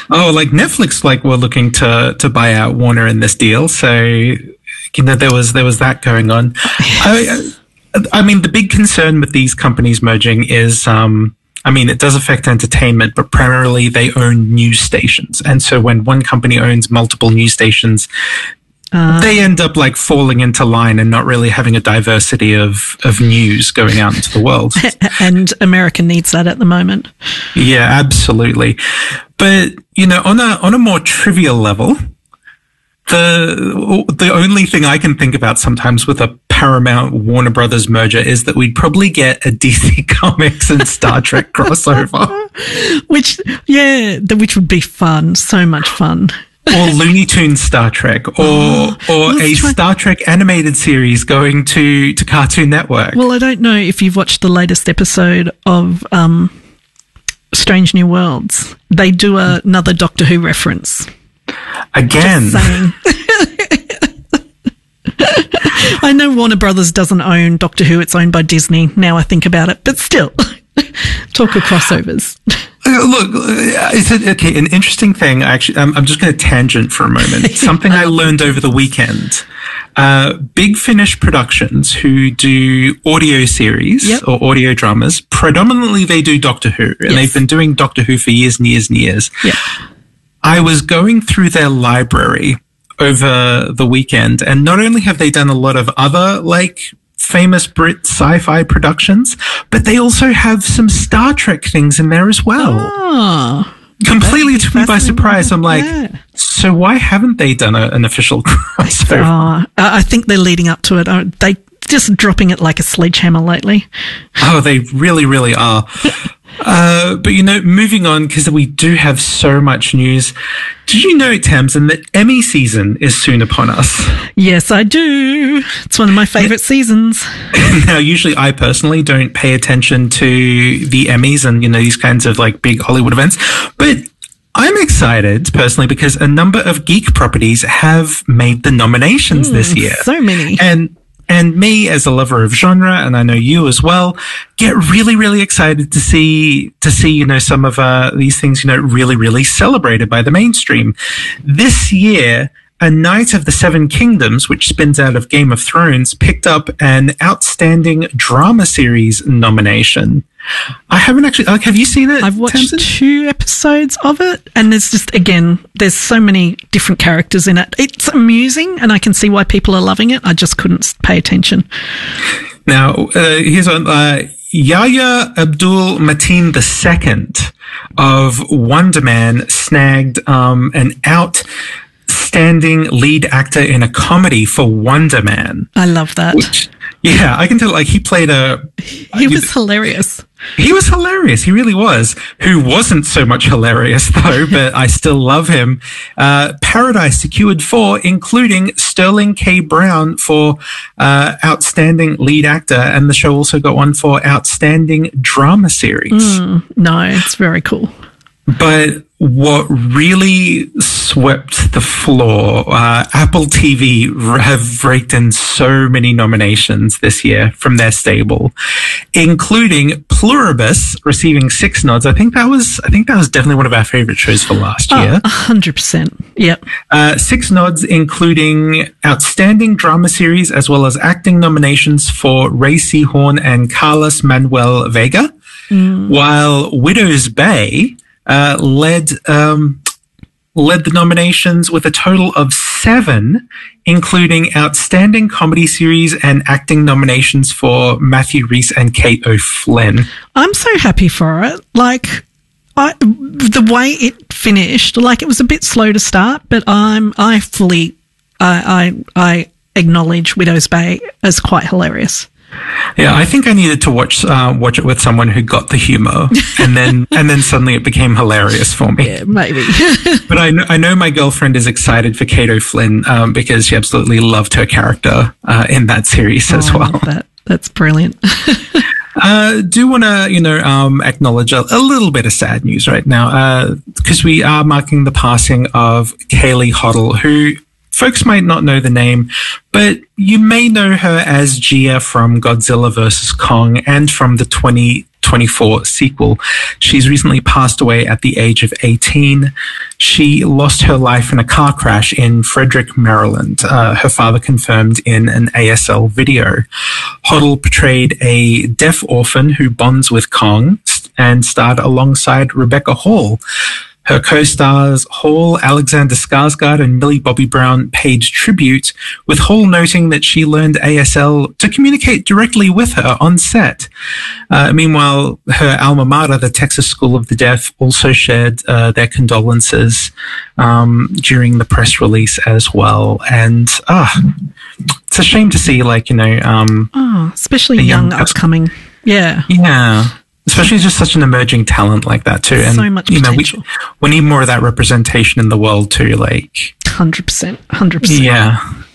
Oh, like Netflix, like were looking to buy out Warner in this deal. So, there was that going on. I mean, the big concern with these companies merging is, it does affect entertainment, but primarily they own news stations. And so when one company owns multiple news stations, they end up like falling into line and not really having a diversity of news going out into the world. And America needs that at the moment. Yeah, absolutely. But, on a more trivial level, the only thing I can think about sometimes with a Paramount Warner Brothers merger is that we'd probably get a DC Comics and Star Trek crossover. Which would be fun. So much fun. Or Looney Tunes Star Trek, or a Star Trek animated series going to Cartoon Network. Well, I don't know if you've watched the latest episode of Strange New Worlds. They do another Doctor Who reference. Again. Just saying. I know Warner Brothers doesn't own Doctor Who. It's owned by Disney, now I think about it. But still, talk of crossovers. Look, an interesting thing, actually, I'm just going to tangent for a moment. Something I learned over the weekend. Big Finish Productions, who do audio series or audio dramas, predominantly they do Doctor Who, and they've been doing Doctor Who for years and years and years. Yep. I was going through their library over the weekend, and not only have they done a lot of other, famous Brit sci-fi productions, but they also have some Star Trek things in there as well. Oh, completely took me by surprise. I'm like, so why haven't they done an official crossover? I think they're leading up to it. They just dropping it like a sledgehammer lately. Oh, they really, really are. But moving on, because we do have so much news. Did you know, Tamsin, that Emmy season is soon upon us? Yes, I do. It's one of my favourite seasons. Now, usually I personally don't pay attention to the Emmys and, these kinds of big Hollywood events, but I'm excited personally because a number of geek properties have made the nominations this year. So many. And me, as a lover of genre, and I know you as well, get really, really excited to see, some of these things, really, really celebrated by the mainstream. This year, A Knight of the Seven Kingdoms, which spins out of Game of Thrones, picked up an Outstanding Drama Series nomination. I haven't actually, have you seen it? I've watched Tamsin? 2 episodes of it, and there's just, there's so many different characters in it. It's amusing, and I can see why people are loving it. I just couldn't pay attention. Now, here's on, Yahya Abdul Mateen II of Wonder Man snagged an outstanding lead actor in a comedy for Wonder Man. I love that. I can tell, he played He was hilarious. He was hilarious. He really was. Who wasn't so much hilarious, though, but I still love him. Paradise secured 4, including Sterling K. Brown for Outstanding Lead Actor, and the show also got one for Outstanding Drama Series. No, it's very cool. But what really swept the floor, Apple TV have raked in so many nominations this year from their stable, including Pluribus receiving 6 nods. I think that was definitely one of our favorite shows for last year. 100%. Yep. 6 nods, including Outstanding Drama Series, as well as acting nominations for Ray Seahorn and Carlos Manuel Vega, while Widow's Bay led the nominations with a total of 7, including Outstanding Comedy Series and acting nominations for Matthew Rhys and Kate O'Flynn. I'm so happy for it. The way it finished, it was a bit slow to start, but I fully acknowledge Widow's Bay as quite hilarious. Yeah, I think I needed to watch it with someone who got the humor, and then suddenly it became hilarious for me. Yeah, maybe. But I know my girlfriend is excited for Kate O'Flynn because she absolutely loved her character in that series as well. That's brilliant. Do want to acknowledge a little bit of sad news right now because we are marking the passing of Kaylee Hoddle, who folks might not know the name, but you may know her as Gia from Godzilla vs. Kong and from the 2024 sequel. She's recently passed away at the age of 18. She lost her life in a car crash in Frederick, Maryland. Her father confirmed in an ASL video. Hoddle portrayed a deaf orphan who bonds with Kong and starred alongside Rebecca Hall. Her co-stars Hall, Alexander Skarsgård, and Millie Bobby Brown paid tribute, with Hall noting that she learned ASL to communicate directly with her on set. Meanwhile, her alma mater, the Texas School of the Deaf, also shared their condolences during the press release as well. And it's a shame to see, especially young, upcoming. Yeah. Yeah. Especially just such an emerging talent like that too. And, so much potential. We need more of that representation in the world too, 100%. Yeah.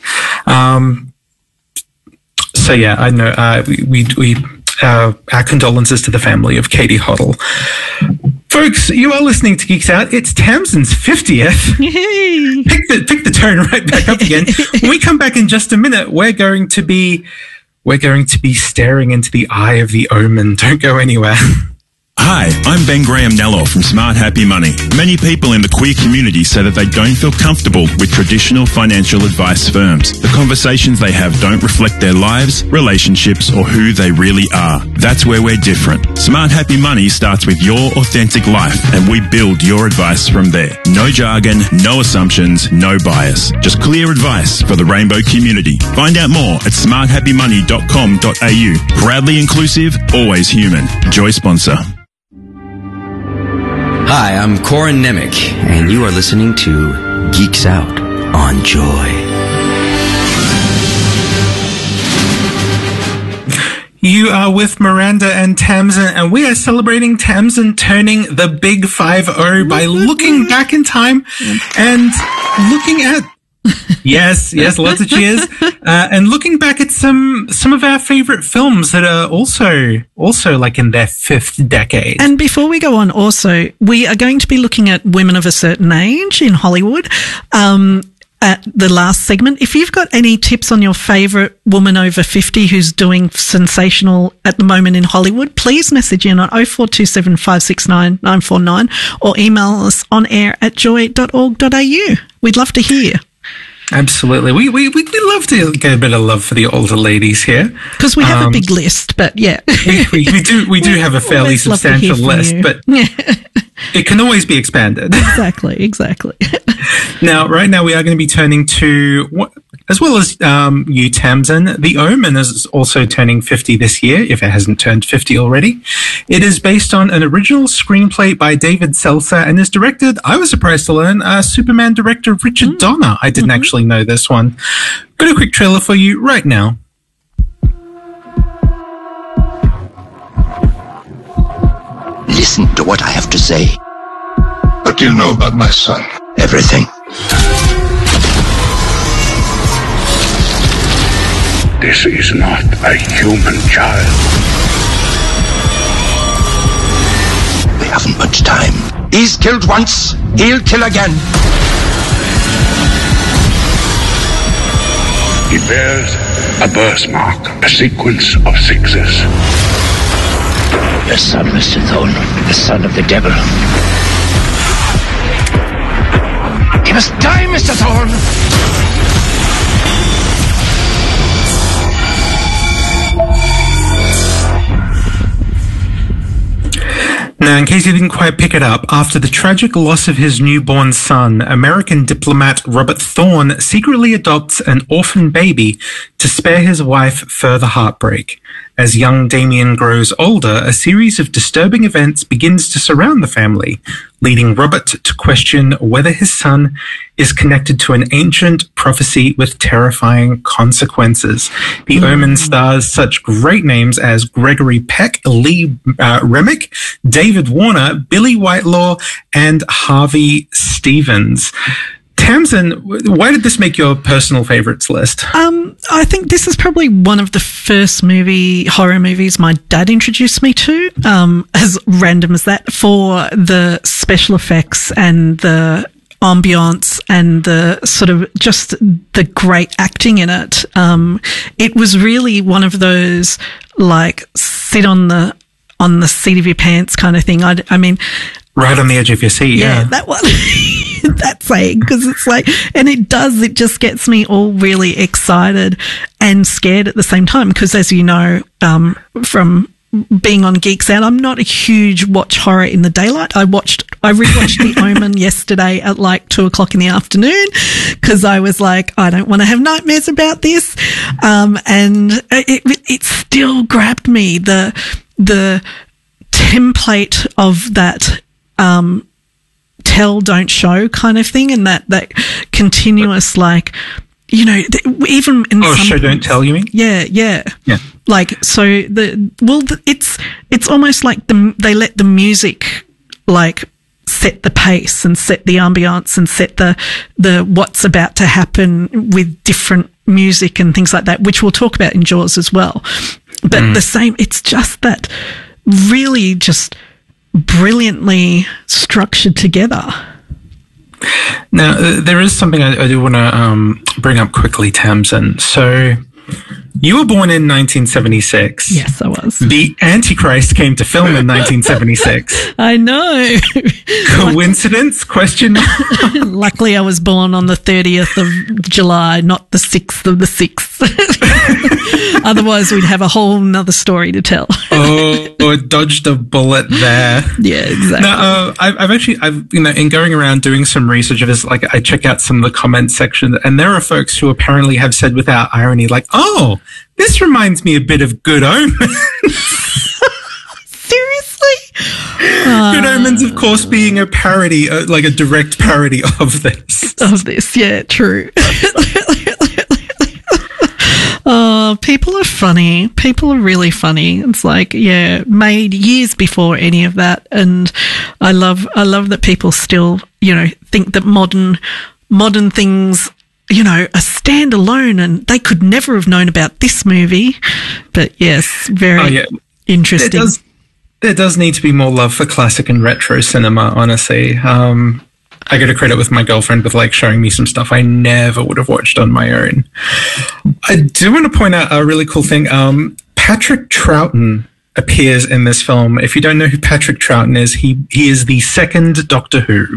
So yeah, I know, we our condolences to the family of Katie Hoddle. Folks, you are listening to Geeks Out. It's Tamsin's 50th. Yay! Pick the tone right back up again. When we come back in just a minute, we're going to be staring into the eye of the omen. Don't go anywhere. Hi, I'm Ben Graham Nello from Smart Happy Money. Many people in the queer community say that they don't feel comfortable with traditional financial advice firms. The conversations they have don't reflect their lives, relationships, or who they really are. That's where we're different. Smart Happy Money starts with your authentic life, and we build your advice from there. No jargon, no assumptions, no bias. Just clear advice for the rainbow community. Find out more at smarthappymoney.com.au. Proudly inclusive, always human. Joy sponsor. Hi, I'm Corin Nemec, and you are listening to Geeks Out on Joy. You are with Miranda and Tamsin, and we are celebrating Tamsin turning the big 50 by looking back in time and looking at yes, lots of cheers, and looking back at some of our favorite films that are also like in their 5th decade. And before we go on, also, we are going to be looking at women of a certain age in Hollywood. At the last segment, if you've got any tips on your favourite woman over 50 who's doing sensational at the moment in Hollywood, please message in on 0427 569 949 or email us on air at joy.org.au. We'd love to hear. Absolutely. We love to get a bit of love for the older ladies here. Because we have a big list, but yeah. we do have a fairly substantial list, but it can always be expanded. Exactly. Now, right now we are going to be turning to, as well as you, Tamsin, The Omen is also turning 50 this year, if it hasn't turned 50 already. It is based on an original screenplay by David Seltzer and is directed, I was surprised to learn, Superman director Richard Donner. I didn't actually know this one. Got a quick trailer for you right now. Listen to what I have to say. What do you know about my son? Everything. This is not a human child. We haven't much time. He's killed once, he'll kill again. He bears a birthmark, a sequence of 6s. Your son, Mr. Thorne, the son of the devil. He must die, Mr. Thorne! Now, in case you didn't quite pick it up, after the tragic loss of his newborn son, American diplomat Robert Thorne secretly adopts an orphan baby to spare his wife further heartbreak. As young Damien grows older, a series of disturbing events begins to surround the family, leading Robert to question whether his son is connected to an ancient prophecy with terrifying consequences. The Omen stars such great names as Gregory Peck, Lee Remick, David Warner, Billy Whitelaw, and Harvey Stevens. Tamsin, why did this make your personal favourites list? I think this is probably one of the first horror movies my dad introduced me to, as random as that, for the special effects and the ambiance and the sort of just the great acting in it. It was really one of those, like, sit on the seat of your pants kind of thing. I mean, right on the edge of your seat, yeah. That one. that saying? Because it's like, and it just gets me all really excited and scared at the same time. Because as you know, from being on Geeks Out, I'm not a huge watch horror in the daylight. I rewatched The Omen yesterday at like 2:00 in the afternoon because I was like, I don't want to have nightmares about this. And it still grabbed me, the template of that, tell, don't show kind of thing. And that continuous, like, you know, even in some show, don't tell, you mean? Yeah. Like, so it's almost like they let the music like set the pace and set the ambiance and set the what's about to happen with different music and things like that, which we'll talk about in Jaws as well. But the same, it's just that really just brilliantly structured together. Now, there is something I do want to bring up quickly, Tamsin. So, you were born in 1976. Yes, I was. The Antichrist came to film in 1976. I know. Coincidence? Question mark? Luckily, I was born on the 30th of July, not the 6th of the 6th. Otherwise, we'd have a whole nother story to tell. I dodged a bullet there. Yeah, exactly. Now, I've in going around doing some research of this, like I check out some of the comment section, and there are folks who apparently have said without irony, like, oh, this reminds me a bit of Good Omens. Seriously? Good Omens, of course, being a parody, like a direct parody of this. Of this, yeah, true. Oh, people are funny. People are really funny. It's like, yeah, made years before any of that. And I love that people still, you know, think that modern things, you know, are standalone and they could never have known about this movie. But yes, very interesting. There does need to be more love for classic and retro cinema, honestly. I get a credit with my girlfriend with like showing me some stuff I never would have watched on my own. I do want to point out a really cool thing. Patrick Troughton appears in this film. If you don't know who Patrick Troughton is, he is the second Doctor Who.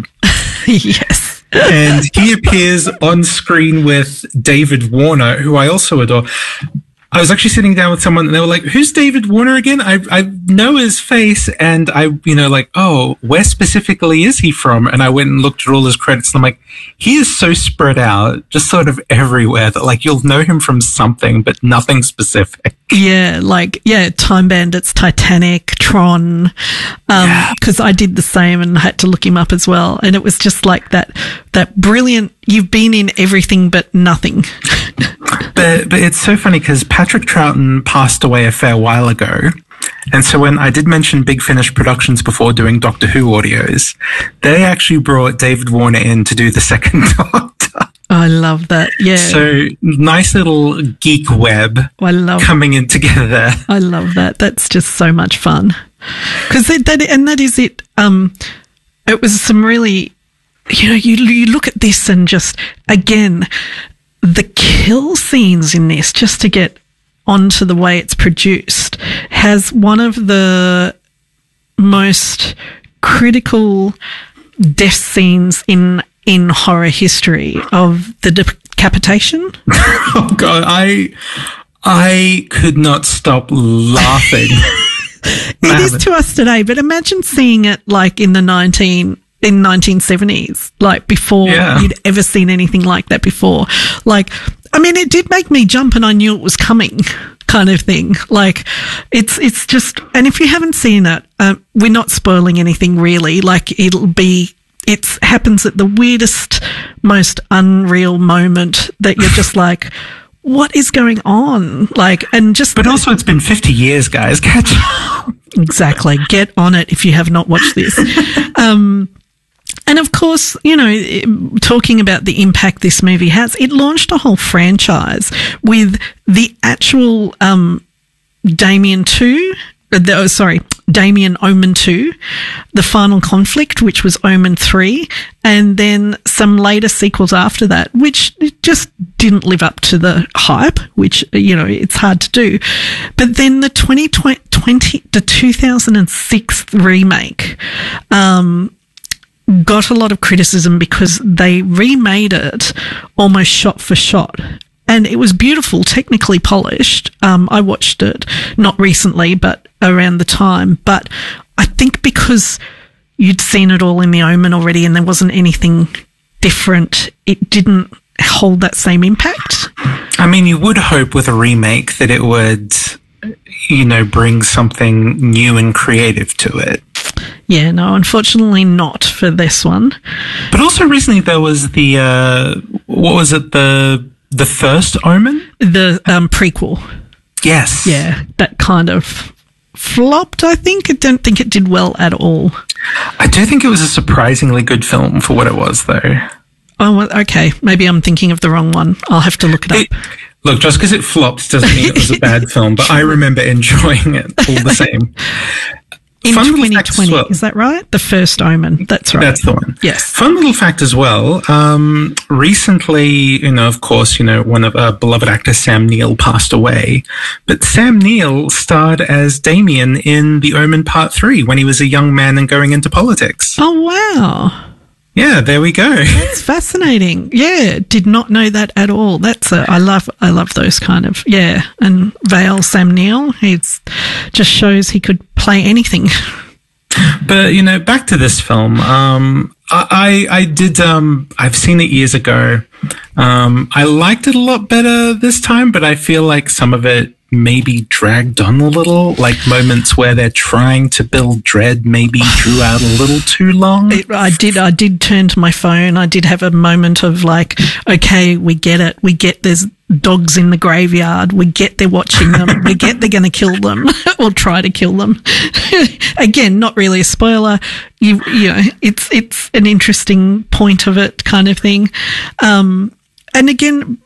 Yes. And he appears on screen with David Warner, who I also adore. I was actually sitting down with someone and they were like, who's David Warner again? I know his face and oh, where specifically is he from? And I went and looked at all his credits and I'm like, he is so spread out, just sort of everywhere that like you'll know him from something, but nothing specific. Yeah, Time Bandits, Titanic, Tron, because I did the same and had to look him up as well. And it was just like that brilliant, you've been in everything but nothing. But it's so funny because Patrick Troughton passed away a fair while ago. And so when I did mention Big Finish Productions before doing Doctor Who audios, they actually brought David Warner in to do the second Doctor. I love that. Yeah. So nice little geek web coming in together there. I love that. That's just so much fun. Because that is it. It was some really, you know, you look at this and just, again, the kill scenes in this, just to get onto the way it's produced, has one of the most critical death scenes in horror history of the decapitation. Oh God, I could not stop laughing. It is to us today, but imagine seeing it like in the 1970s, like before you'd ever seen anything like that before. Like, I mean, it did make me jump and I knew it was coming, kind of thing. Like, it's just, and if you haven't seen it, we're not spoiling anything really. Like, it happens at the weirdest, most unreal moment that you're just like, what is going on? Like, and just. But also, it's been 50 years, guys. Catch up. Exactly. Get on it if you have not watched this. And of course, you know, talking about the impact this movie has, it launched a whole franchise with the actual Damien Omen 2, The Final Conflict, which was Omen 3, and then some later sequels after that, which just didn't live up to the hype, which, you know, it's hard to do. But then the 2006 remake, got a lot of criticism because they remade it almost shot for shot. And it was beautiful, technically polished. I watched it not recently, but around the time. But I think because you'd seen it all in The Omen already and there wasn't anything different, it didn't hold that same impact. I mean, you would hope with a remake that it would, you know, bring something new and creative to it. Yeah, no, unfortunately not for this one. But also recently there was the, what was it, the first Omen? The prequel. Yes. Yeah, that kind of flopped, I think. I don't think it did well at all. I do think it was a surprisingly good film for what it was, though. Oh, well, okay. Maybe I'm thinking of the wrong one. I'll have to look it up. Look, just because it flopped doesn't mean it was a bad film, but I remember enjoying it all the same. In Fun 2020, well. Is that right? The first Omen. That's right. That's the one. Yes. Fun little fact as well. Recently, you know, of course, you know, one of our beloved actor Sam Neill passed away, but Sam Neill starred as Damien in The Omen Part 3 when he was a young man and going into politics. Oh, wow. Yeah, there we go. That's fascinating. Yeah, did not know that at all. I love those kind of, yeah. And Vale, Sam Neill, he's just shows he could play anything. But, you know, back to this film. I did, I've seen it years ago. I liked it a lot better this time, but I feel like some of it maybe dragged on a little, like moments where they're trying to build dread maybe drew out a little too long. I did turn to my phone. I did have a moment of like, okay, we get it. We get there's dogs in the graveyard. We get they're watching them. We get they're going to kill them or try to kill them. Again, not really a spoiler. You know, it's an interesting point of it kind of thing. And again,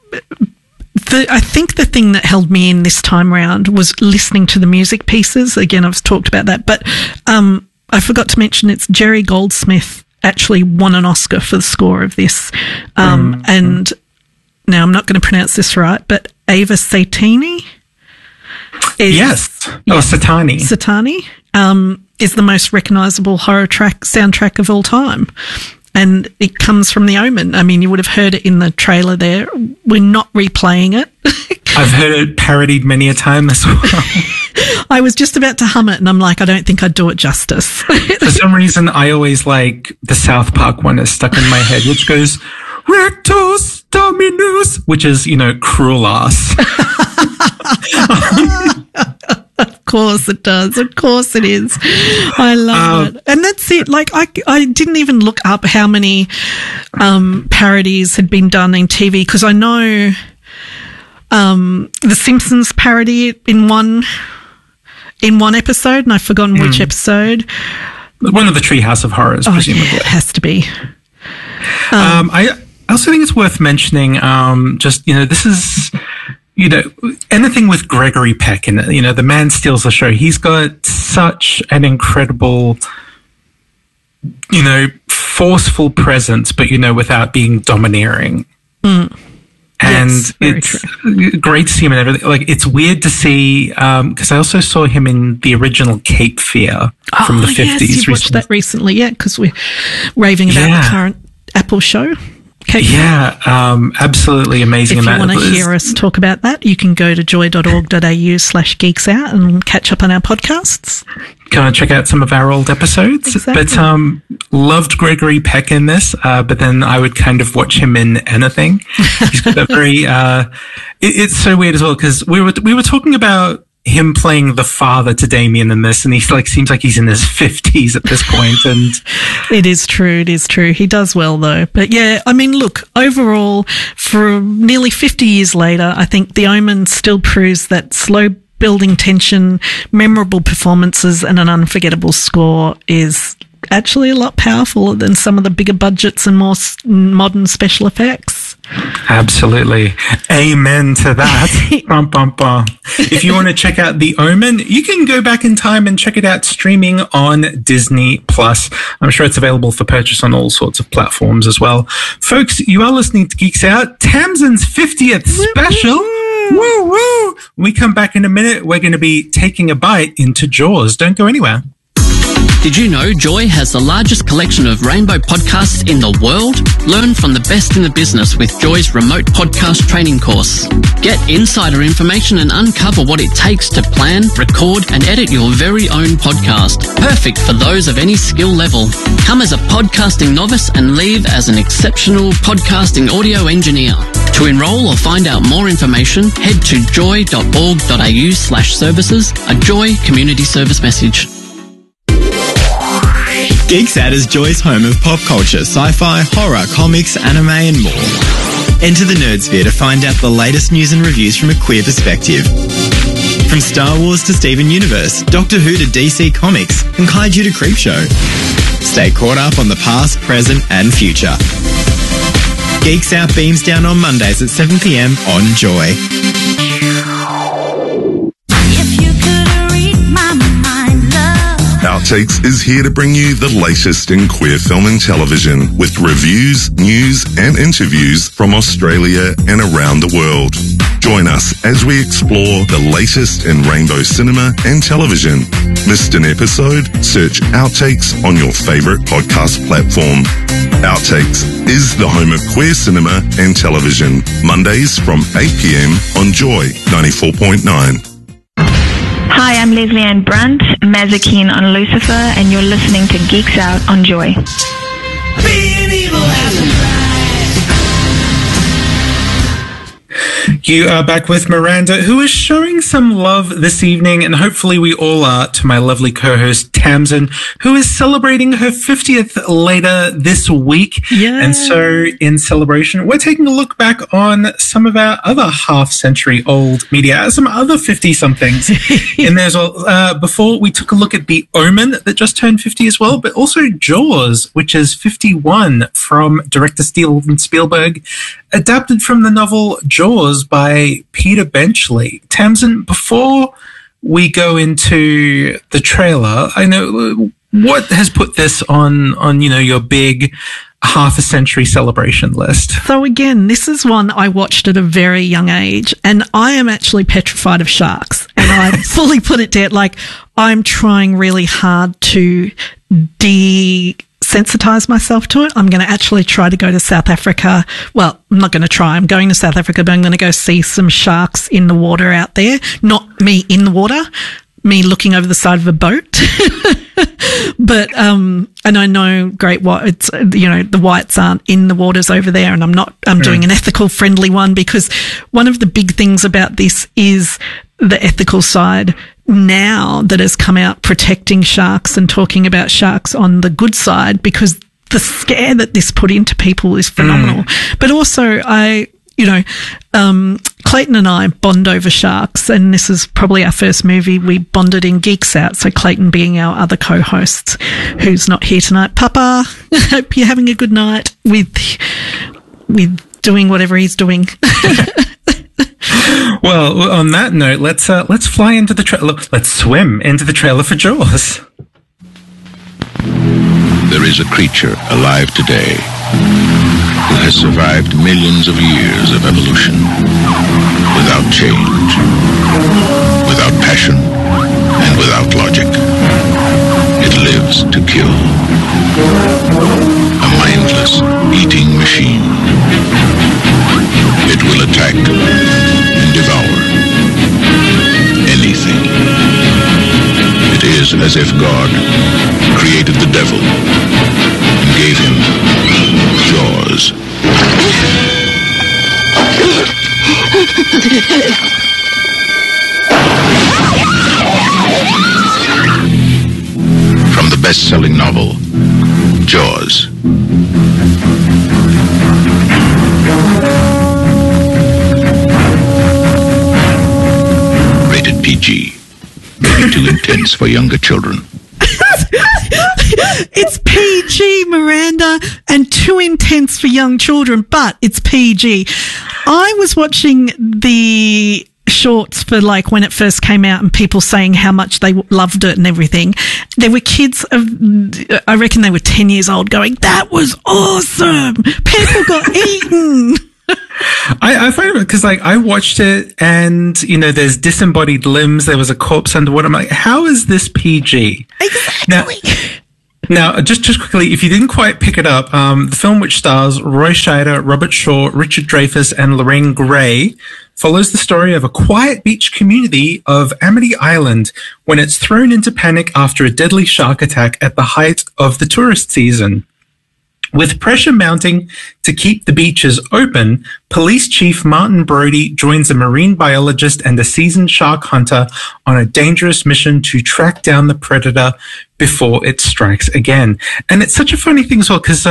I think the thing that held me in this time round was listening to the music pieces. Again, I've talked about that, but I forgot to mention it's Jerry Goldsmith actually won an Oscar for the score of this. And now I'm not going to pronounce this right, but Ava Satini Satani is the most recognizable horror soundtrack of all time. And it comes from The Omen. I mean, you would have heard it in the trailer there. We're not replaying it. I've heard it parodied many a time as well. I was just about to hum it, and I'm like, I don't think I'd do it justice. For some reason, I always like the South Park one is stuck in my head, which goes, Rectus Dominus, which is, you know, cruel ass. Of course it does. Of course it is. I love it. And that's it. Like, I didn't even look up how many parodies had been done in TV, because I know The Simpsons parody in one episode, and I've forgotten which episode. One of the Treehouse of Horrors, presumably. Yeah, it has to be. I also think it's worth mentioning, just, you know, this is, you know, anything with Gregory Peck in it, you know, the man steals the show. He's got such an incredible, you know, forceful presence, but, you know, without being domineering. And yes, it's great to see him and everything. Like, it's weird to see, because I also saw him in the original Cape Fear from the 50s. Yes, you watched that recently, yeah, because we're raving about the current Apple show. Absolutely amazing. If you want to hear us talk about that, you can go to joy.org.au/geeksout and catch up on our podcasts. Go and check out some of our old episodes. Exactly. But loved Gregory Peck in this, but then I would kind of watch him in anything. He's got a very it's so weird as well, because we were talking about him playing the father to Damien in this, and he like seems like he's in his 50s at this point. And it is true. He does well though. But yeah, I mean, look, overall, for nearly 50 years later, I think The Omen still proves that slow building tension, memorable performances, and an unforgettable score is actually a lot powerful than some of the bigger budgets and more modern special effects. Absolutely. Amen to that. Bum, bum, bum. If you want to check out The Omen, you can go back in time and check it out streaming on Disney Plus. I'm sure it's available for purchase on all sorts of platforms as well. Folks, you are listening to Geeks Out, Tamsin's 50th special. Woo woo! When we come back in a minute, we're going to be taking a bite into Jaws. Don't go anywhere. Did you know Joy has the largest collection of rainbow podcasts in the world? Learn from the best in the business with Joy's remote podcast training course. Get insider information and uncover what it takes to plan, record, and edit your very own podcast. Perfect for those of any skill level. Come as a podcasting novice and leave as an exceptional podcasting audio engineer. To enrol or find out more information, head to joy.org.au/services, a Joy community service message. Geeks Out is Joy's home of pop culture, sci-fi, horror, comics, anime and more. Enter the Nerdsphere to find out the latest news and reviews from a queer perspective. From Star Wars to Steven Universe, Doctor Who to DC Comics, and Kaiju to Creepshow. Stay caught up on the past, present and future. Geeks Out beams down on Mondays at 7 p.m. on Joy. Outtakes is here to bring you the latest in queer film and television with reviews, news and interviews from Australia and around the world. Join us as we explore the latest in rainbow cinema and television. Missed an episode? Search Outtakes on your favourite podcast platform. Outtakes is the home of queer cinema and television. Mondays from 8 p.m. on Joy 94.9. Hi, I'm Leslie Ann Brunt, Mazikeen on Lucifer, and you're listening to Geeks Out on Joy. Being evil hasn't tried. You are back with Miranda, who is showing some love this evening, and hopefully we all are, to my lovely co-host Tamsin, who is celebrating her 50th later this week. Yeah. And so in celebration, we're taking a look back on some of our other half-century old media, some other 50-somethings in there as well. Before, we took a look at The Omen that just turned 50 as well, but also Jaws, which is 51 from director Steven Spielberg, adapted from the novel Jaws by Peter Benchley. Tamsin, before we go into the trailer, I know what has put this on your big half a century celebration list. So again, this is one I watched at a very young age, and I am actually petrified of sharks, and I fully put it down. Like, I'm trying really hard to desensitize myself to it. I'm going to actually try to go to South Africa. Well, I'm not going to try. I'm going to South Africa, but I'm going to go see some sharks in the water out there. Not me in the water, me looking over the side of a boat. But, and I know great whites, the whites aren't in the waters over there, and I'm doing an ethical friendly one, because one of the big things about this is the ethical side now that has come out protecting sharks and talking about sharks on the good side, because the scare that this put into people is phenomenal. But also Clayton and I bond over sharks, and this is probably our first movie we bonded in Geeks Out. So Clayton being our other co-host, who's not here tonight. Papa, I hope you're having a good night with doing whatever he's doing. Well, on that note, let's fly into the trailer. Let's swim into the trailer for Jaws. There is a creature alive today who has survived millions of years of evolution without change, without passion, and without logic. It lives to kill. A mindless eating machine. It will attack and devour anything. It is as if God created the devil and gave him jaws. From the best-selling novel, Jaws. Rated PG. Maybe too intense for younger children. It's PG, Miranda, and too intense for young children, but it's PG. I was watching the shorts for when it first came out and people saying how much they loved it and everything. There were kids I reckon they were 10 years old going, "That was awesome. People got eaten." I find it because, like, I watched it and, you know, there's disembodied limbs. There was a corpse underwater. I'm like, how is this PG? Exactly. Now, just quickly, if you didn't quite pick it up, the film, which stars Roy Scheider, Robert Shaw, Richard Dreyfuss, and Lorraine Gray, follows the story of a quiet beach community of Amity Island when it's thrown into panic after a deadly shark attack at the height of the tourist season. With pressure mounting to keep the beaches open, Police Chief Martin Brody joins a marine biologist and a seasoned shark hunter on a dangerous mission to track down the predator before it strikes again. And it's such a funny thing as well, because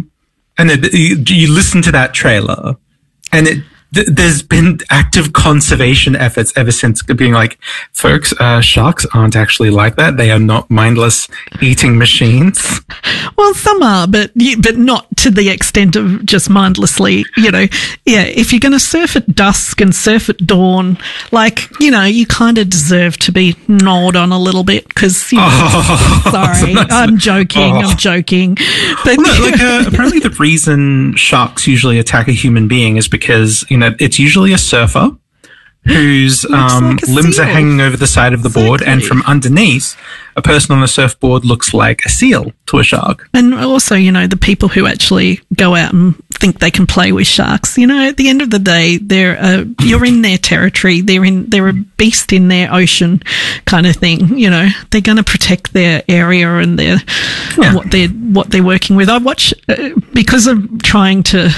you listen to that trailer, and there's been active conservation efforts ever since, being like, folks, sharks aren't actually like that. They are not mindless eating machines. Well, some are, but not to the extent of just mindlessly, you know. Yeah, if you're going to surf at dusk and surf at dawn, like, you know, you kind of deserve to be gnawed on a little bit because, you know, sorry, I'm joking. But no, like, apparently the reason sharks usually attack a human being is because, you know, it's usually a surfer whose limbs are hanging over the side of the board, and from underneath, a person on a surfboard looks like a seal to a shark. And also, you know, the people who actually go out and think they can play with sharks, you know, at the end of the day, you're in their territory. They're a beast in their ocean, kind of thing. You know, they're going to protect their area and what they're working with. I watch because of trying to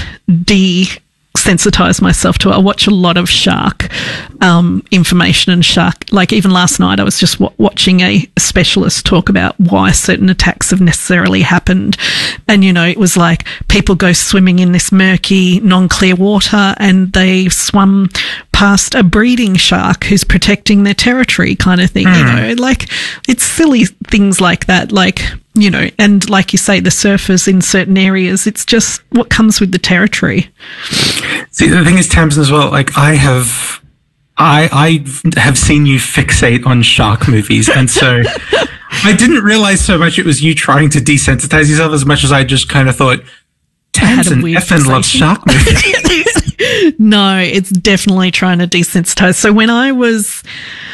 sensitize myself to it. I watch a lot of shark information and shark. Like, even last night, I was just watching a specialist talk about why certain attacks have necessarily happened. And, you know, it was like people go swimming in this murky, non-clear water and they swum past a breeding shark who's protecting their territory, kind of thing. You know, like, it's silly things like that. Like, you know, and like you say, the surfers in certain areas, it's just what comes with the territory. See, the thing is, Tamsin, as well, like, I have seen you fixate on shark movies, and so I didn't realize so much it was you trying to desensitize yourself as much as I just kind of thought, Tamsin effing loves shark movies. No, it's definitely trying to desensitize. So when I was...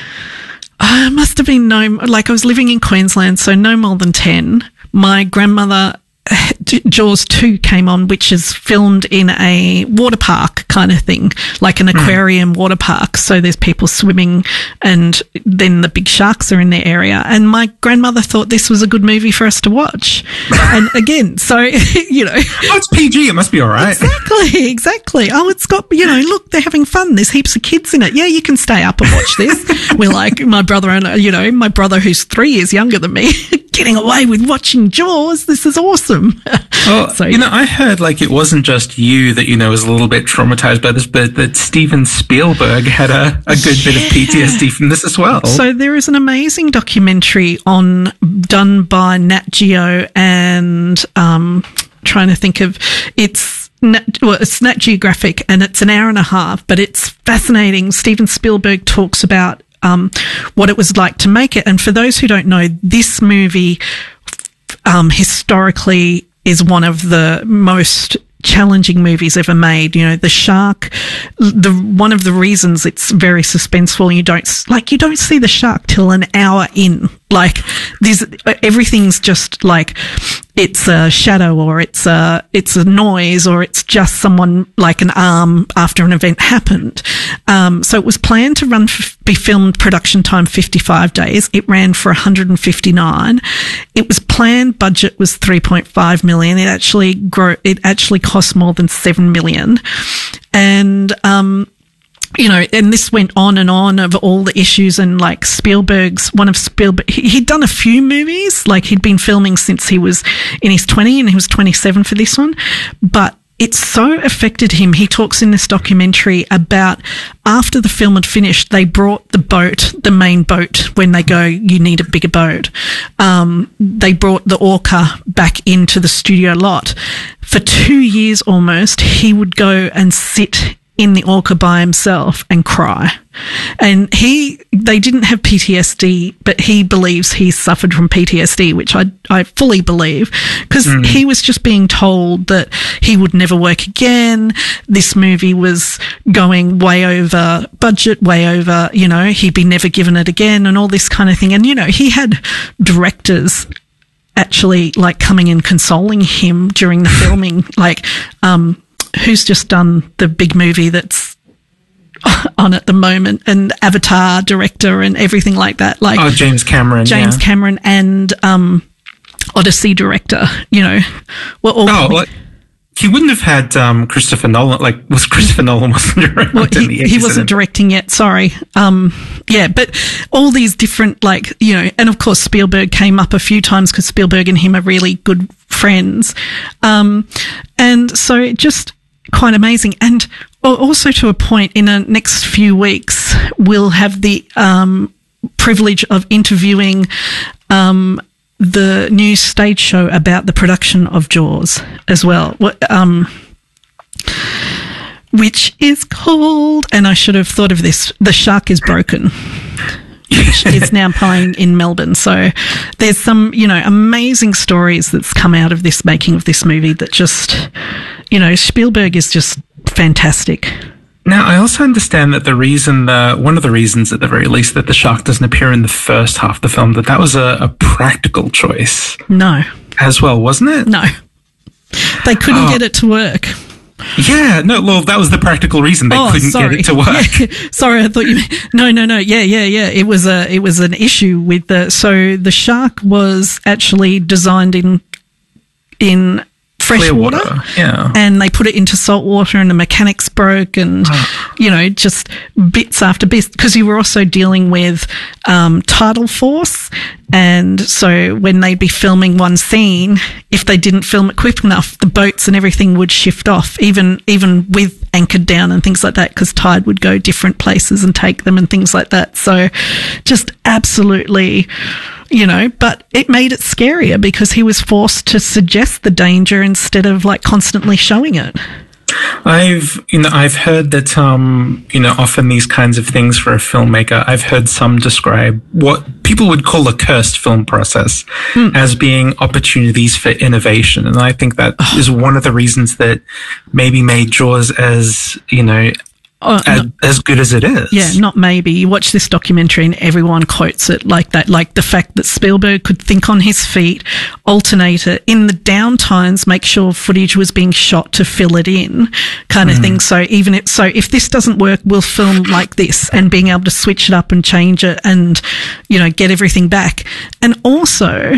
I must have been I was living in Queensland, so no more than 10. My grandmother, Jaws 2 came on, which is filmed in a water park kind of thing, like an aquarium water park. So there's people swimming and then the big sharks are in their area. And my grandmother thought this was a good movie for us to watch. And again, so, you know. Oh, it's PG. It must be all right. Exactly. Oh, it's got, you know, look, they're having fun. There's heaps of kids in it. Yeah, you can stay up and watch this. We're like, my brother and, you know, my brother who's 3 years younger than me, getting away with watching Jaws. This is awesome. Well, so, you know, I heard, like, it wasn't just you that, you know, was a little bit traumatized by this, but that Steven Spielberg had a good bit of PTSD from this as well. So there is an amazing documentary done by Nat Geo and trying to think of it's Nat Geographic, and it's an hour and a half, but it's fascinating. Steven Spielberg talks about what it was like to make it, and for those who don't know, this movie historically is one of the most challenging movies ever made. You know, the shark, one of the reasons it's very suspenseful, you don't see the shark till an hour in. Like, everything's just like, it's a shadow, or it's a noise, or it's just someone, like an arm after an event happened. So it was planned to be filmed production time 55 days. It ran for 159. It was planned budget was 3.5 million. It actually cost more than 7 million. And, you know, and this went on and on of all the issues, and like he'd done a few movies, like he'd been filming since he was in his 20s, and he was 27 for this one, but it so affected him. He talks in this documentary about after the film had finished, they brought the main boat, when they go, you need a bigger boat. They brought the Orca back into the studio lot. For 2 years almost, he would go and sit in the orca by himself and cry. And they didn't have PTSD, but he believes he suffered from PTSD, which I fully believe, because he was just being told that he would never work again. This movie was going way over budget, way over, he'd be never given it again and all this kind of thing. And, he had directors actually like coming and consoling him during the filming, like, who's just done the big movie that's on at the moment, and Avatar director and everything like that. Like James Cameron. Cameron and Odyssey director, were all... he wouldn't have had Christopher Nolan. Christopher Nolan wasn't around in the 80s. He wasn't directing yet, sorry. But all these different, and of course Spielberg came up a few times because Spielberg and him are really good friends. And so just quite amazing. And also to a point, in the next few weeks, we'll have the privilege of interviewing the new stage show about the production of Jaws as well, which is called, and I should have thought of this, The Shark is Broken, which is now playing in Melbourne. So there's some, amazing stories that's come out of this making of this movie that just, Spielberg is just fantastic. Now, I also understand that one of the reasons, at the very least, that the shark doesn't appear in the first half of the film, that was a practical choice. No. As well, wasn't it? No. They couldn't get it to work. Yeah, no, well, that was the practical reason they couldn't get it to work. Yeah. Sorry, I thought you No. Yeah. It was an issue with so the shark was actually designed in fresh water, and they put it into salt water, and the mechanics broke, and just bits after bits, because you were also dealing with tidal force, and so when they'd be filming one scene, if they didn't film it quick enough, the boats and everything would shift off, even with anchored down and things like that, because tide would go different places and take them and things like that. So just absolutely, but it made it scarier because he was forced to suggest the danger instead of constantly showing it. I've heard that, often these kinds of things for a filmmaker, I've heard some describe what people would call a cursed film process as being opportunities for innovation. And I think that is one of the reasons that maybe made Jaws as good as it is. Yeah, not maybe. You watch this documentary and everyone quotes it like that. Like the fact that Spielberg could think on his feet, alternate it in the downtimes, make sure footage was being shot to fill it in, kind of thing. So if this doesn't work, we'll film like this, and being able to switch it up and change it and, get everything back. And also,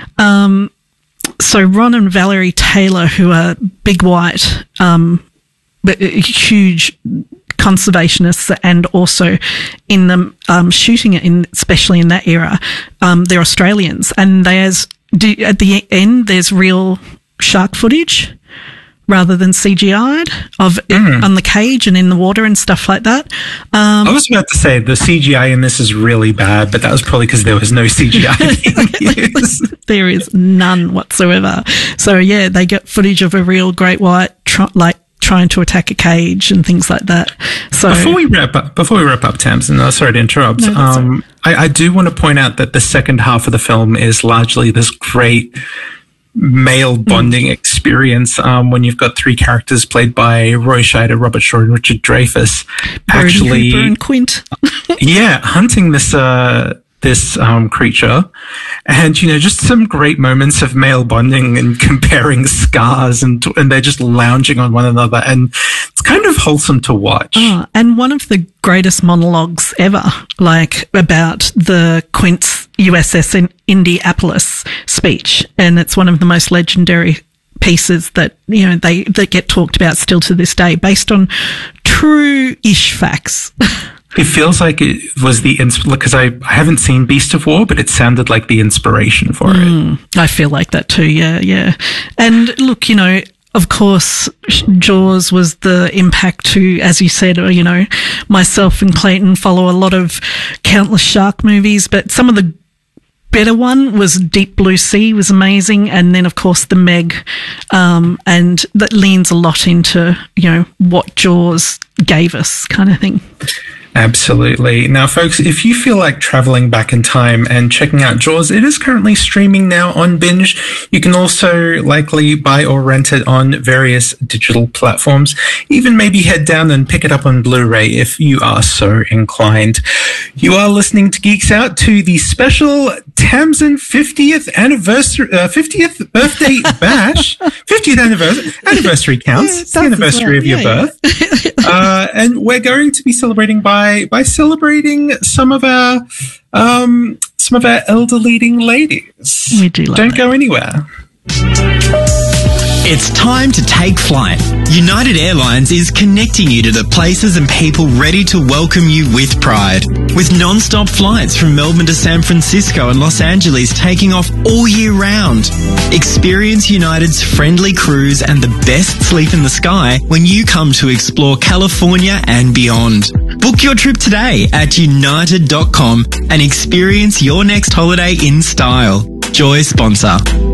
so Ron and Valerie Taylor, who are big white, but huge conservationists, and also in them shooting it especially in that era, they're Australians, and at the end there's real shark footage rather than CGI'd on the cage and in the water and stuff like that. I was about to say the CGI in this is really bad, but that was probably because there was no CGI being used. There is none whatsoever. So yeah, they get footage of a real great white trying to attack a cage and things like that. So before we wrap up, Tamsin, sorry to interrupt. No, I do want to point out that the second half of the film is largely this great male bonding experience when you've got three characters played by Roy Scheider, Robert Shaw, and Richard Dreyfuss actually Cooper and Quint. hunting this creature, and just some great moments of male bonding and comparing scars, and they're just lounging on one another, and it's kind of wholesome to watch. And one of the greatest monologues ever, about the Quint's USS in Indianapolis speech, and it's one of the most legendary pieces that that get talked about still to this day, based on true-ish facts. It feels like it was because I haven't seen Beast of War, but it sounded like the inspiration for it. I feel like that too, yeah. And look, of course, Jaws was the impact to, as you said, myself and Clayton follow a lot of countless shark movies, but some of the better one was Deep Blue Sea, was amazing. And then, of course, The Meg, and that leans a lot into, what Jaws gave us kind of thing. Absolutely. Now, folks, if you feel like traveling back in time and checking out Jaws, it is currently streaming now on Binge. You can also likely buy or rent it on various digital platforms. Even maybe head down and pick it up on Blu-ray if you are so inclined. You are listening to Geeks Out, to the special Tamsin 50th birthday bash. 50th anniversary counts. It's the anniversary of your birth. And we're going to be celebrating by celebrating some of our elder leading ladies. We do love Don't that. go anywhere. It's time to take flight. United Airlines is connecting you to the places and people ready to welcome you with pride. With non-stop flights from Melbourne to San Francisco and Los Angeles taking off all year round. Experience United's friendly crews and the best sleep in the sky when you come to explore California and beyond. Book your trip today at united.com and experience your next holiday in style. Joy sponsor.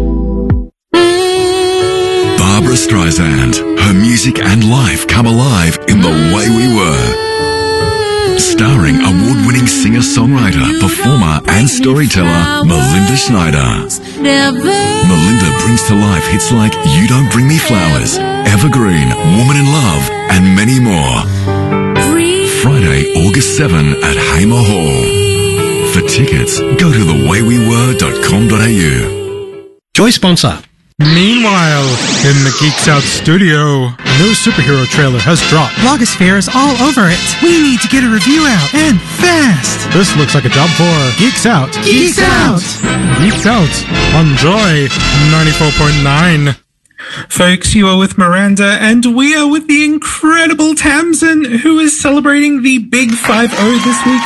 Barbra Streisand. Her music and life come alive in The Way We Were. Starring award-winning singer-songwriter, performer and storyteller Melinda Schneider. Melinda brings to life hits like You Don't Bring Me Flowers, Evergreen, Woman in Love, and many more. Friday, August 7 at Hamer Hall. For tickets, go to thewayweWere.com.au. Joy sponsor. Meanwhile, in the Geeks Out studio, a new superhero trailer has dropped. Blogosphere is all over it. We need to get a review out, and fast. This looks like a job for Geeks Out. Geeks Out! Geeks Out on Joy 94.9. Folks, you are with Miranda, and we are with the incredible Tamsin, who is celebrating the Big 5-0 this week.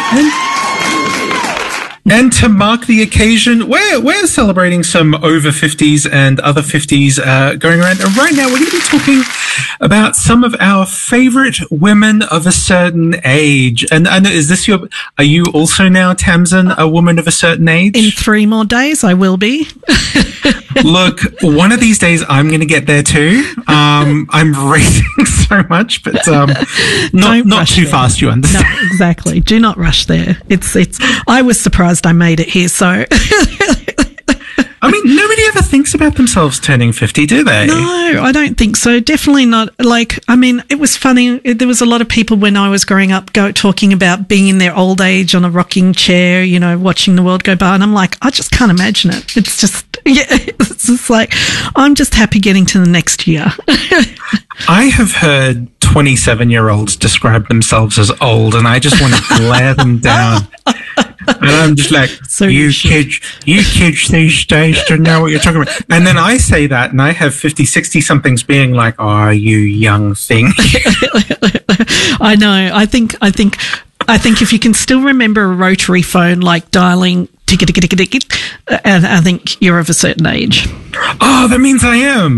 And to mark the occasion, we're celebrating some over 50s and other 50s going around. And right now, we're going to be talking about some of our favorite women of a certain age. And are you also now, Tamsin, a woman of a certain age? In 3 more days, I will be. Look, one of these days I'm going to get there too. I'm racing so much, but not too fast, you understand. No, exactly. Do not rush there. I was surprised I made it here, so. I mean, nobody ever thinks about themselves turning 50, do they? No, I don't think so. Definitely not. It was funny. There was a lot of people when I was growing up talking about being in their old age on a rocking chair, watching the world go by. And I'm like, I just can't imagine it. It's just like, I'm just happy getting to the next year. I have heard 27-year-olds describe themselves as old, and I just want to glare them down. And I'm just like, you kids these days don't know what you're talking about. And then I say that, and I have 50, 60-somethings being like, oh, you young thing. I know. I think if you can still remember a rotary phone, like dialing tick-a-tick-a-tick-a-tick, and I think you're of a certain age. Oh, that means I am.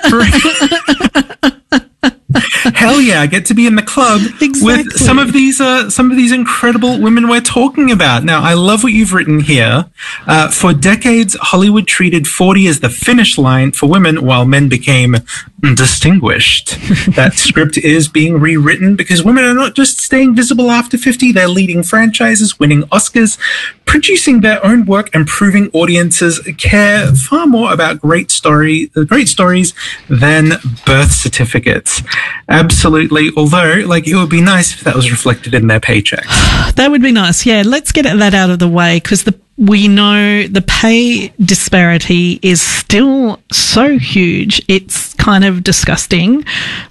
Hell yeah, I get to be in the club with some of these incredible women we're talking about. Now, I love what you've written here. For decades, Hollywood treated 40 as the finish line for women while men became distinguished. That script is being rewritten because women are not just staying visible after 50, they're leading franchises, winning Oscars, producing their own work, and proving audiences care far more about great stories than birth certificates. Absolutely. Although, it would be nice if that was reflected in their paychecks. That would be nice. Yeah, let's get that out of the way because we know the pay disparity is still so huge. It's kind of disgusting.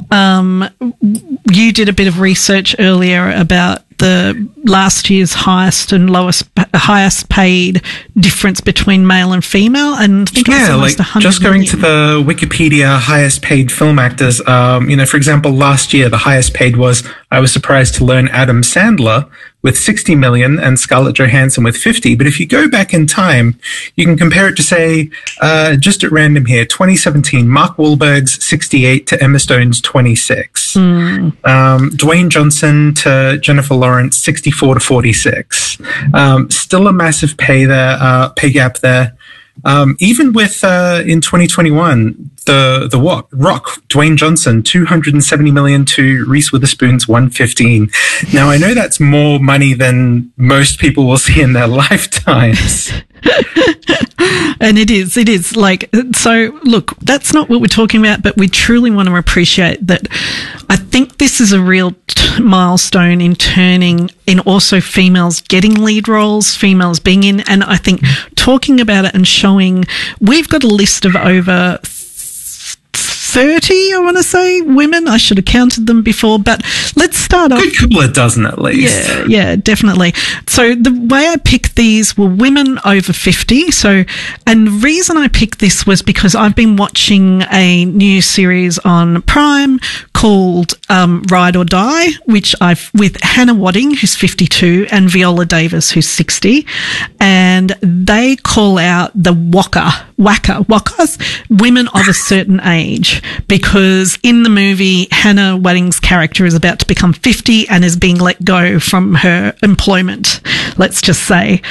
You did a bit of research earlier about the last year's highest paid difference between male and female, and I think it was almost 100 just going million. to the Wikipedia highest paid film actors. For example, last year the highest paid was, I was surprised to learn, Adam Sandler with 60 million and Scarlett Johansson with 50. But if you go back in time, you can compare it to, say, just at random here, 2017, Mark Wahlberg's 68 to Emma Stone's 26. Dwayne Johnson to Jennifer Lawrence, 64 to 46. Still a massive pay gap there. Even with in 2021, the Rock, Dwayne Johnson, 270 million to Reese Witherspoon's 115. Now I know that's more money than most people will see in their lifetimes. And it is like, so look, that's not what we're talking about, but we truly want to appreciate that. I think this is a real milestone in turning in also females getting lead roles, females being in, and I think talking about it and showing, we've got a list of over 30, I want to say, women. I should have counted them before, but let's start off. Good couple of dozen at least. Yeah, definitely. So the way I picked these were women over 50. So, and the reason I picked this was because I've been watching a new series on Prime called Ride or Die, which with Hannah Wadding, who's 52, and Viola Davis, who's 60, and they call out the WACAs, women of a certain age, because in the movie, Hannah Wadding's character is about to become 50 and is being let go from her employment, let's just say.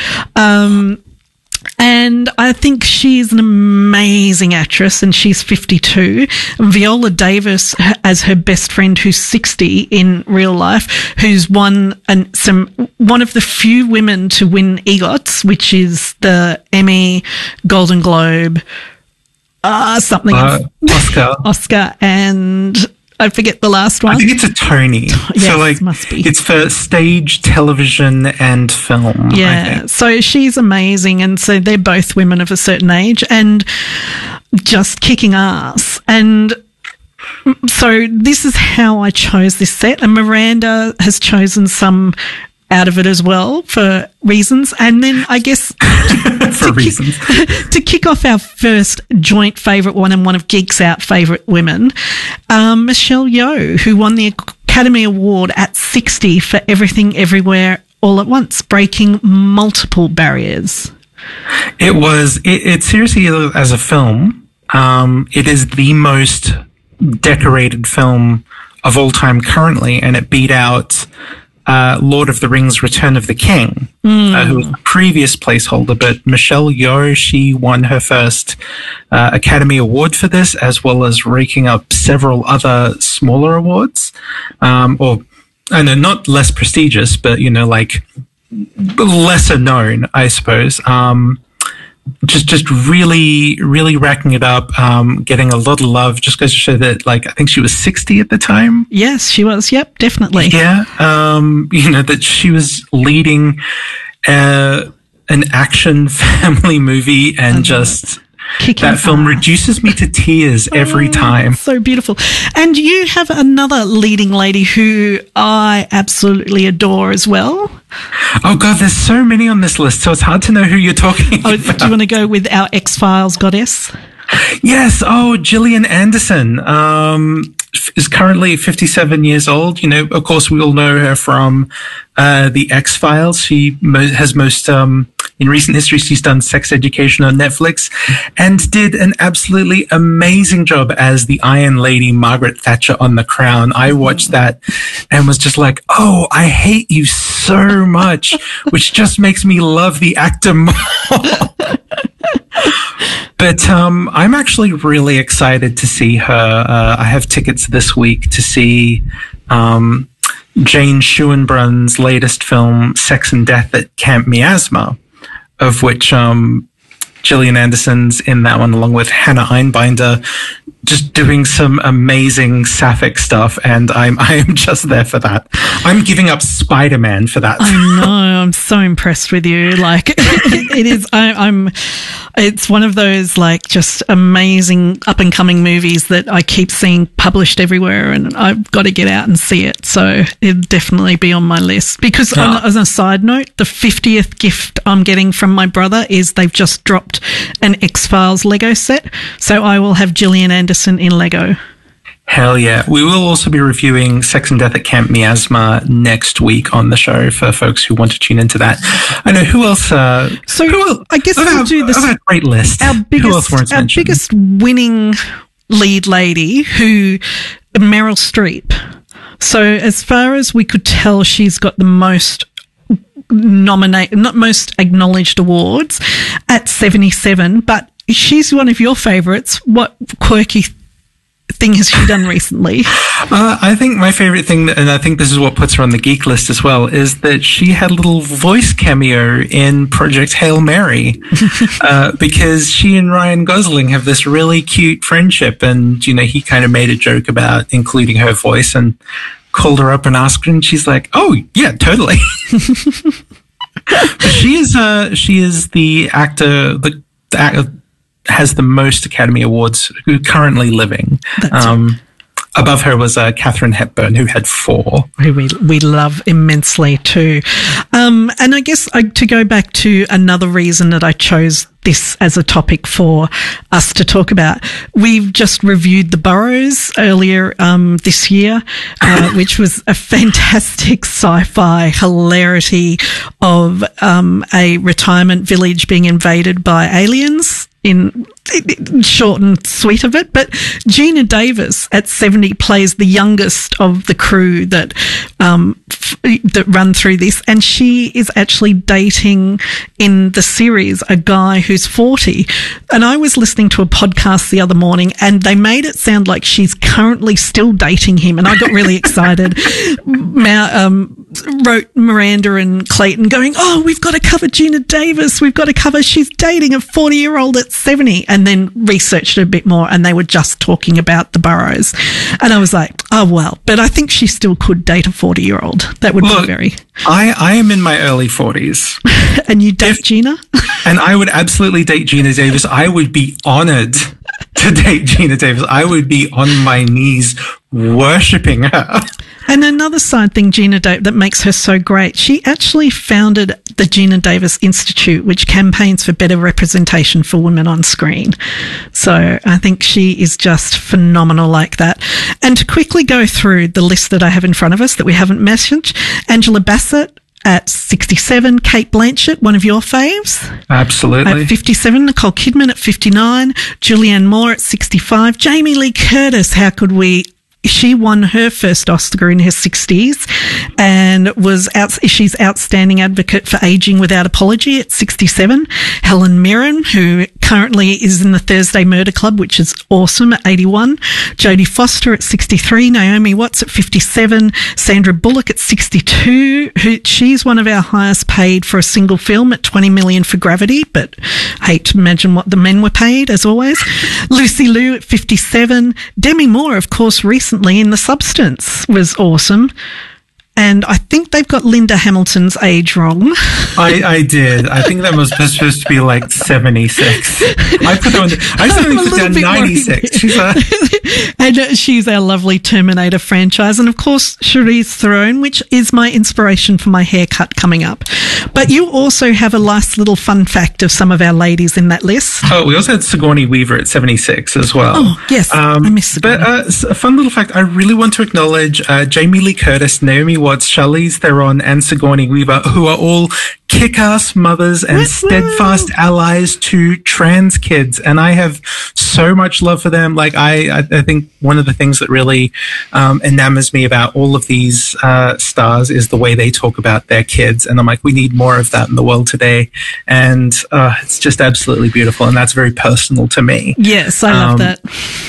And I think she's an amazing actress, and she's 52. Viola Davis as her best friend, who's 60 in real life, who's won one of the few women to win EGOTs, which is the Emmy, Golden Globe, something else. Oscar, and I forget the last one. I think it's a Tony. Yes, so like, must be. It's for stage, television, and film. Yeah, so she's amazing, and so they're both women of a certain age and just kicking ass. And so this is how I chose this set, and Miranda has chosen some out of it as well for reasons. And then I guess to kick off our first joint favourite one and one of Geeks Out favourite women, Michelle Yeoh, who won the Academy Award at 60 for Everything Everywhere All at Once, breaking multiple barriers. It seriously, as a film, it is the most decorated film of all time currently, and it beat out Lord of the Rings Return of the King, who was the previous placeholder, but Michelle Yeoh, she won her first Academy Award for this, as well as raking up several other smaller awards, or I know, not less prestigious, but, you know, like lesser known, I suppose. Just really, really racking it up, getting a lot of love, just goes to show that, like, I think she was 60 at the time. Yes, she was. Yep, definitely. Yeah. You know, that she was leading an action family movie, and just that film reduces me to tears every time. So beautiful. And you have another leading lady who I absolutely adore as well. Oh God, there's so many on this list, so it's hard to know who you're talking about. Do you want to go with our X-Files goddess? Yes. Oh, Gillian Anderson is currently 57 years old. You know, of course, we all know her from the X-Files. She has most in recent history, she's done Sex Education on Netflix, and did an absolutely amazing job as the Iron Lady Margaret Thatcher on The Crown. I watched that and was just like, oh, I hate you so much, which just makes me love the actor more. But I'm actually really excited to see her. I have tickets this week to see Jane Schoenbrun's latest film, Sex and Death at Camp Miasma, of which Gillian Anderson's in that one, along with Hannah Einbinder, just doing some amazing sapphic stuff, and I am just there for that. I'm giving up Spider-Man for that. I know. I'm so impressed with you. Like, it is. It's one of those, like, just amazing up and coming movies that I keep seeing published everywhere, and I've got to get out and see it. So it'll definitely be on my list. Because as a side note, the 50th gift I'm getting from my brother is they've just dropped an X-Files Lego set. So I will have Gillian Anderson in Lego. Hell yeah. We will also be reviewing Sex and Death at Camp Miasma next week on the show for folks who want to tune into that. I know who else. I guess we'll do this. Our great list. Our biggest winning lead lady, Meryl Streep. So as far as we could tell, she's got the most most acknowledged awards at 77, but she's one of your favourites. What quirky thing has she done recently? I think my favorite thing, and I think this is what puts her on the geek list as well, is that she had a little voice cameo in Project Hail Mary, because she and Ryan Gosling have this really cute friendship, and he kind of made a joke about including her voice and called her up and asked her, and she's like, "Oh yeah, totally." But she is the actor has the most Academy Awards currently living. Above her was Katharine Hepburn, who had 4. Who we love immensely too. And I guess to go back to another reason that I chose this as a topic for us to talk about, we've just reviewed The Burrows earlier this year, which was a fantastic sci-fi hilarity of a retirement village being invaded by aliens. In short and sweet of it, but Gina Davis at 70 plays the youngest of the crew that run through this, and she is actually dating in the series a guy who's 40. And I was listening to a podcast the other morning, and they made it sound like she's currently still dating him, and I got really excited. Wrote Miranda and Clayton going, "Oh, we've got to cover Gina Davis. We've got to cover she's dating a 40-year-old at 70." And then researched it a bit more, and they were just talking about The Burrows. And I was like, oh, well, but I think she still could date a 40-year-old. That would be very... I am in my early 40s. And you date Gina? And I would absolutely date Gina Davis. I would be honored to date Gina Davis. I would be on my knees worshipping her. And another side thing, that makes her so great, she actually founded the Gina Davis Institute, which campaigns for better representation for women on screen. So I think she is just phenomenal like that. And to quickly go through the list that I have in front of us that we haven't mentioned, Angela Bassett at 67, Cate Blanchett, one of your faves. Absolutely. At 57, Nicole Kidman at 59, Julianne Moore at 65, Jamie Lee Curtis, she won her first Oscar in her 60s and she's outstanding advocate for aging without apology at 67. Helen Mirren, who currently is in the Thursday Murder Club, which is awesome, at 81. Jodie Foster at 63. Naomi Watts at 57. Sandra Bullock at 62. She's one of our highest paid for a single film at $20 million for Gravity, but I hate to imagine what the men were paid, as always. Lucy Liu at 57. Demi Moore, of course, recently in The Substance was awesome. And I think they've got Linda Hamilton's age wrong. I did. I think that was supposed to be like 76. I put down 96. And she's our lovely Terminator franchise. And of course, Charlize Theron, which is my inspiration for my haircut coming up. But you also have a nice little fun fact of some of our ladies in that list. Oh, we also had Sigourney Weaver at 76 as well. Oh, yes. I miss Sigourney. But a fun little fact, I really want to acknowledge Jamie Lee Curtis, Naomi Watts, Charlize Theron, and Sigourney Weaver, who are all kick-ass mothers and steadfast allies to trans kids. And I have so much love for them. Like, I think one of the things that really enamors me about all of these stars is the way they talk about their kids. And I'm like, we need more of that in the world today. And it's just absolutely beautiful. And that's very personal to me. Yes, I love that.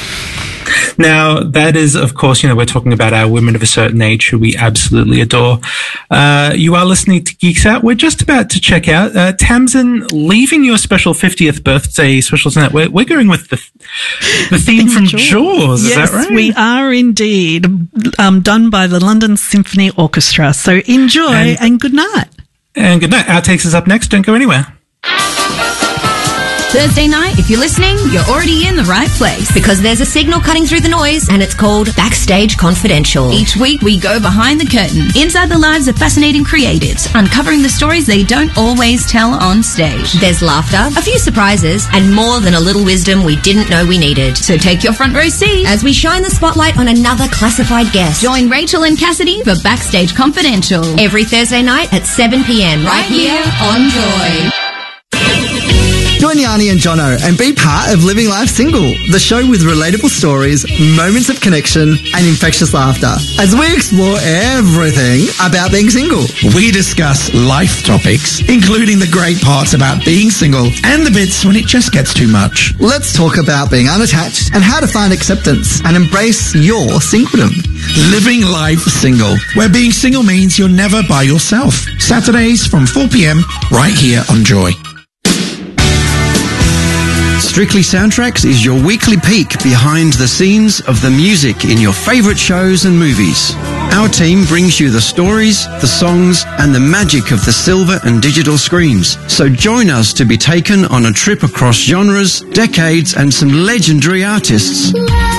Now, that is, of course, we're talking about our women of a certain age who we absolutely adore. You are listening to Geeks Out. We're just about to check out. Tamsin, leaving your special 50th birthday special tonight, we're going with the theme from Jaws. Is that right? Yes, we are indeed. Done by the London Symphony Orchestra. So enjoy and good night. And good night. Outtakes is up next. Don't go anywhere. Thursday night, if you're listening, you're already in the right place. Because there's a signal cutting through the noise, and it's called Backstage Confidential. Each week, we go behind the curtain, inside the lives of fascinating creatives, uncovering the stories they don't always tell on stage. There's laughter, a few surprises, and more than a little wisdom we didn't know we needed. So take your front row seat as we shine the spotlight on another classified guest. Join Rachel and Cassidy for Backstage Confidential. Every Thursday night at 7 p.m. right here on Joy. Join Yanni and Jono and be part of Living Life Single, the show with relatable stories, moments of connection, and infectious laughter, as we explore everything about being single. We discuss life topics, including the great parts about being single and the bits when it just gets too much. Let's talk about being unattached and how to find acceptance and embrace your singledom. Living Life Single, where being single means you're never by yourself. Saturdays from 4 p.m. right here on Joy. Strictly Soundtracks is your weekly peek behind the scenes of the music in your favourite shows and movies. Our team brings you the stories, the songs, and the magic of the silver and digital screens. So join us to be taken on a trip across genres, decades, and some legendary artists.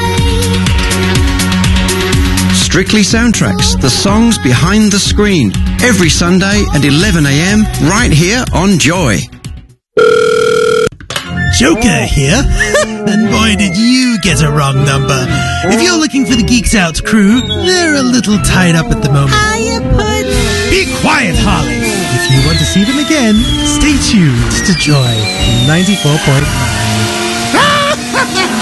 Strictly Soundtracks, the songs behind the screen, every Sunday at 11 a.m. right here on Joy. Joker here, and boy did you get a wrong number. If you're looking for the Geeks Out crew, they're a little tied up at the moment. Be quiet, Holly. If you want to see them again, stay tuned to Joy 94.9.